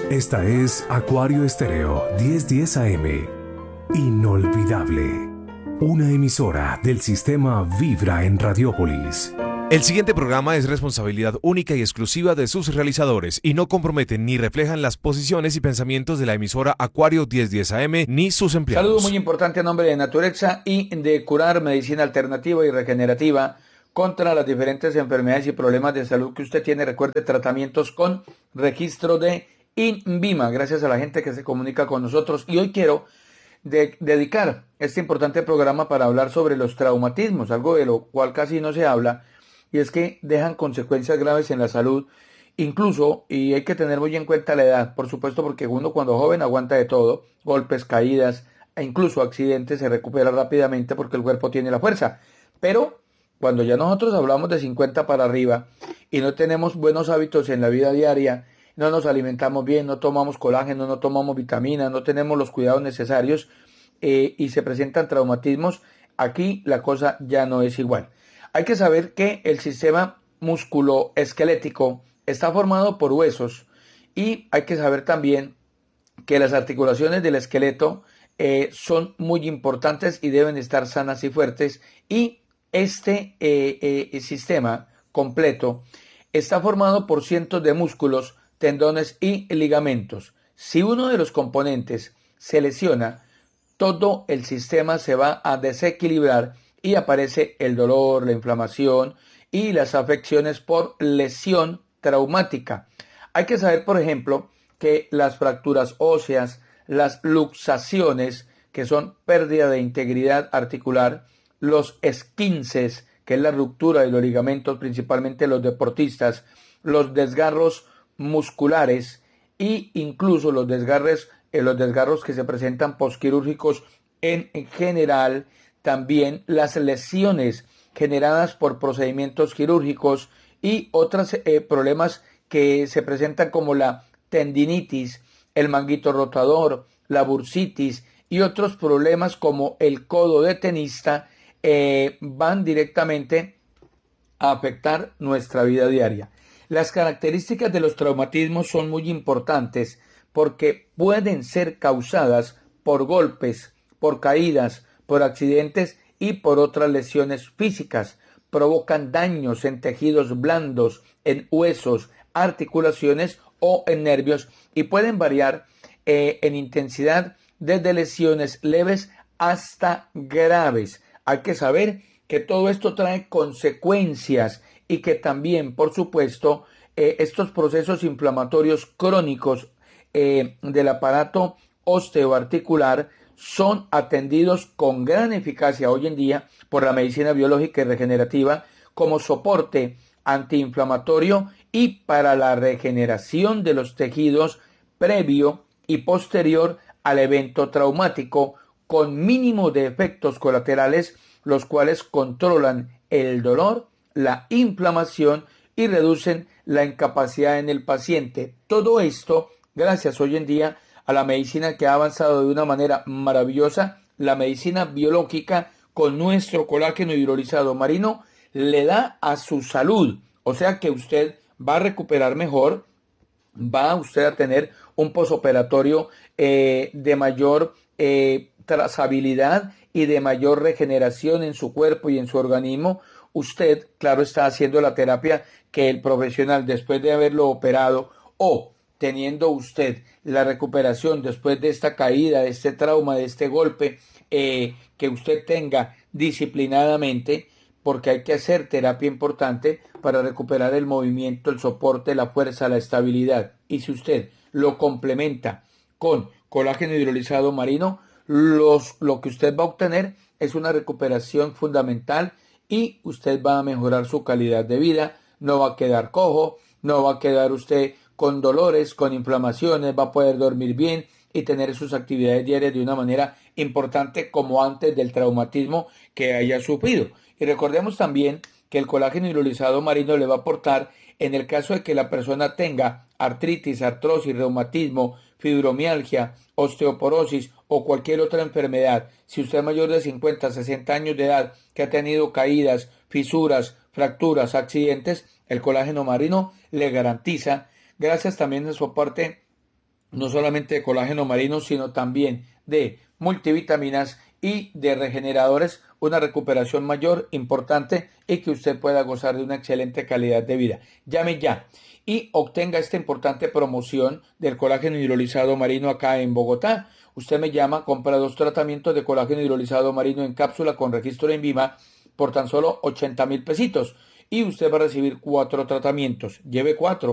Esta es Acuario Estéreo 1010 AM. Inolvidable. Una emisora del sistema Vibra en Radiópolis. El siguiente programa es responsabilidad única y exclusiva de sus realizadores y no comprometen ni reflejan las posiciones y pensamientos de la emisora Acuario 1010 AM ni sus empleados. Saludo muy importante a nombre de Naturexa y de Curar Medicina Alternativa y Regenerativa contra las diferentes enfermedades y problemas de salud que usted tiene. Recuerde, tratamientos con registro de INVIMA, gracias a la gente que se comunica con nosotros. Y hoy quiero dedicar este importante programa para hablar sobre los traumatismos, algo de lo cual casi no se habla, y es que dejan consecuencias graves en la salud, incluso, y hay que tener muy en cuenta la edad, por supuesto, porque uno cuando joven aguanta de todo, golpes, caídas e incluso accidentes, se recupera rápidamente porque el cuerpo tiene la fuerza. Pero cuando ya nosotros hablamos de 50 para arriba y no tenemos buenos hábitos en la vida diaria, no nos alimentamos bien, no tomamos colágeno, no tomamos vitaminas, no tenemos los cuidados necesarios y se presentan traumatismos, aquí la cosa ya no es igual. Hay que saber que el sistema musculoesquelético está formado por huesos y hay que saber también que las articulaciones del esqueleto son muy importantes y deben estar sanas y fuertes, y este sistema completo está formado por cientos de músculos, tendones y ligamentos. Si uno de los componentes se lesiona, todo el sistema se va a desequilibrar y aparece el dolor, la inflamación y las afecciones por lesión traumática. Hay que saber, por ejemplo, que las fracturas óseas, las luxaciones, que son pérdida de integridad articular, los esquinces, que es la ruptura de los ligamentos, principalmente los deportistas, los desgarros musculares e incluso los desgarros que se presentan posquirúrgicos en general, también las lesiones generadas por procedimientos quirúrgicos y otros problemas que se presentan como la tendinitis, el manguito rotador, la bursitis y otros problemas como el codo de tenista van directamente a afectar nuestra vida diaria. Las características de los traumatismos son muy importantes porque pueden ser causadas por golpes, por caídas, por accidentes y por otras lesiones físicas. Provocan daños en tejidos blandos, en huesos, articulaciones o en nervios y pueden variar en intensidad desde lesiones leves hasta graves. Hay que saber que todo esto trae consecuencias y que también, por supuesto, estos procesos inflamatorios crónicos del aparato osteoarticular son atendidos con gran eficacia hoy en día por la medicina biológica y regenerativa como soporte antiinflamatorio y para la regeneración de los tejidos previo y posterior al evento traumático, con mínimo de efectos colaterales, los cuales controlan el dolor, la inflamación y reducen la incapacidad en el paciente. Todo esto gracias hoy en día a la medicina que ha avanzado de una manera maravillosa. La medicina biológica con nuestro colágeno hidrolizado marino le da a su salud, o sea que usted va a recuperar mejor, va usted a tener un posoperatorio de mayor trazabilidad y de mayor regeneración en su cuerpo y en su organismo. Usted, claro, está haciendo la terapia que el profesional, después de haberlo operado o teniendo usted la recuperación después de esta caída, de este trauma, de este golpe, que usted tenga disciplinadamente, porque hay que hacer terapia importante para recuperar el movimiento, el soporte, la fuerza, la estabilidad. Y si usted lo complementa con colágeno hidrolizado marino, lo que usted va a obtener es una recuperación fundamental y usted va a mejorar su calidad de vida, no va a quedar cojo, no va a quedar usted con dolores, con inflamaciones, va a poder dormir bien y tener sus actividades diarias de una manera importante como antes del traumatismo que haya sufrido. Y recordemos también que el colágeno hidrolizado marino le va a aportar en el caso de que la persona tenga artritis, artrosis, reumatismo, fibromialgia, osteoporosis o cualquier otra enfermedad. Si usted es mayor de 50, 60 años de edad que ha tenido caídas, fisuras, fracturas, accidentes, el colágeno marino le garantiza, gracias también a su aporte no solamente de colágeno marino, sino también de multivitaminas y de regeneradores, una recuperación mayor, importante, y que usted pueda gozar de una excelente calidad de vida. Llame ya y obtenga esta importante promoción del colágeno hidrolizado marino acá en Bogotá. Usted me llama, compra 2 tratamientos de colágeno hidrolizado marino en cápsula con registro en Vima por tan solo 80.000 pesitos. Y usted va a recibir 4 tratamientos. Lleve 4.